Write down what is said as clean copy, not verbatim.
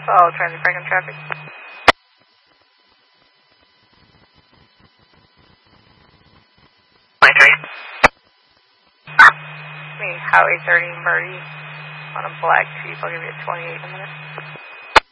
Follow transit break on traffic. Me, Highway 30 Murray on a black Jeep. I'll give you a 28 in a minute.